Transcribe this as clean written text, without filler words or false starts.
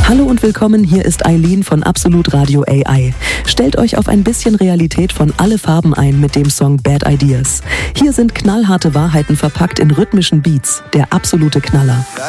Hallo und willkommen, hier ist Eileen von Absolut Radio AI. Stellt euch auf ein bisschen Realität von Alle Farben ein mit dem Song Bad Ideas. Hier sind knallharte Wahrheiten verpackt in rhythmischen Beats, der absolute Knaller.